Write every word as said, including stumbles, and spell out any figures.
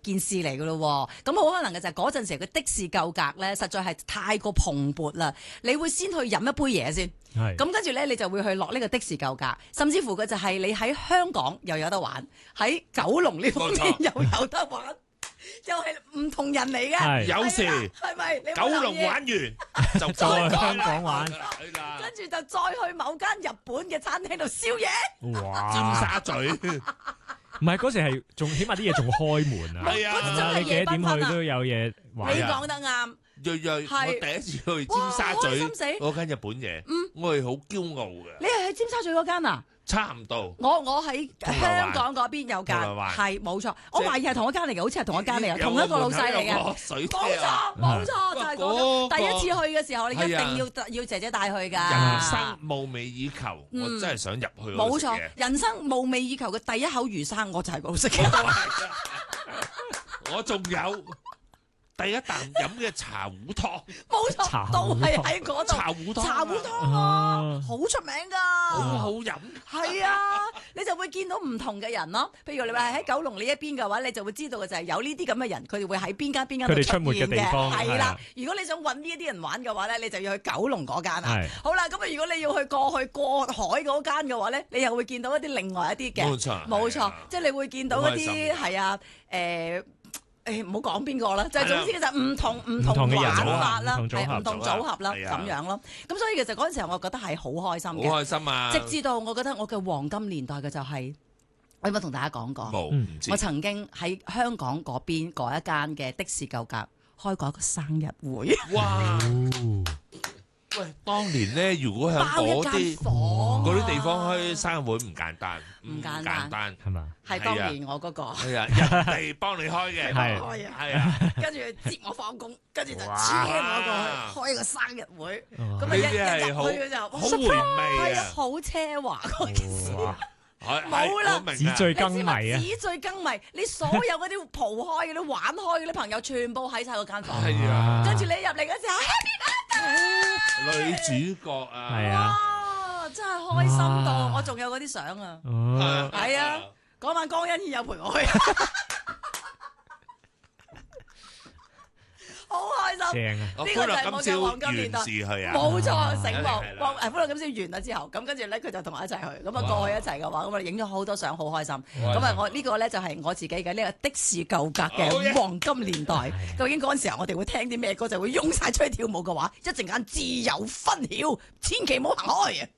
件事嚟噶咯。咁好可能嘅就係嗰陣時嘅的士夠格咧，實在係太過蓬勃啦。你會先去飲一杯嘢先，咁跟住咧你就會去落呢個的士夠格，甚至乎嘅就係你喺香港又有得玩，喺九龍呢方面又有得玩。又係唔同人嚟嘅， 有時係咪？ 九龍玩完就再去香港玩， 跟住就再去某間日本嘅餐廳度宵夜。 哇！尖沙咀， 唔係嗰時係仲起碼啲嘢仲開門啊！ 係啊， 你幾多點去都有嘢玩。 你講得啱。 銳銳，我第一次去尖沙咀嗰間日本嘢，我係好驕傲嘅。 你係喺尖沙咀嗰間啊？ 差唔多。 我我喺香港嗰邊有間，係冇錯。我懷疑係同一間嚟嘅，好似係同一間嚟嘅，同一個老細嚟嘅。冇錯冇錯，就係嗰個。第一次去嘅時候，你一定要要姐姐帶去㗎。 人生夢寐以求，我真係想入去。 冇錯，人生夢寐以求嘅第一口魚生，我就係嗰度食嘅。 我仲有。第一啖飲嘅茶壺湯， 冇錯，都係喺嗰度。 茶壺湯， 茶壺湯啊，好出名㗎， 好好飲。 係啊，你就會見到唔同嘅人咯。譬如你話喺九龍呢一邊嘅話，你就會知道嘅就係有呢啲咁嘅人，佢哋會喺邊間邊間度出現嘅。係啦，如果你想揾呢一啲人玩嘅話咧，你就要去九龍嗰間啊。好啦，咁啊，如果你要去過去過海嗰間嘅話咧，你又會見到一啲另外一啲嘅。 冇錯， 冇錯，即係你會見到一啲係啊，誒。誒唔好講邊個啦，就係總之就唔同唔同玩法啦，係唔同組合啦咁樣咯。咁所以其實嗰陣時候我覺得係好開心嘅， 好開心啊！ 直至到我覺得我嘅黃金年代嘅就係，我有冇同大家講過？ 冇，唔知。 我曾經喺香港嗰邊嗰一間嘅的士夠格開過一個生日會。哇！ 喂，當年咧，如果喺嗰啲嗰啲地方開生日會唔簡單， 唔簡單係嘛？ 係當年我嗰個係啊，人哋幫你開嘅， 係係啊，跟住接我放工，跟住就車我過去開個生日會，咁啊一日入去嘅就好回味啊， 好奢華嗰件事。冇啦， 紙醉金迷啊！ 紙醉金迷，你所有嗰啲蒲開嘅、啲玩開嘅啲朋友，全部喺晒嗰間房。 係啊， 跟住你入嚟嗰時候 ，Happy Birthday！ 女主角啊， 係啊， 哇，真係開心到，我仲有嗰啲相啊，係啊，嗰晚江欣燕有陪我去。好開心， 正啊！ 呢個就係我嘅黃金年代。冇錯，醒目。誒，歡樂今宵完啦之後，咁跟住咧佢就同我一齊去，咁啊過去一齊嘅話，咁我哋影咗好多相，好開心。咁啊，我呢個咧就係我自己嘅呢個的士夠格嘅黃金年代。究竟嗰陣時候我哋會聽啲咩歌，就會湧晒出去跳舞嘅話，一陣間自有分曉，千祈唔好行開。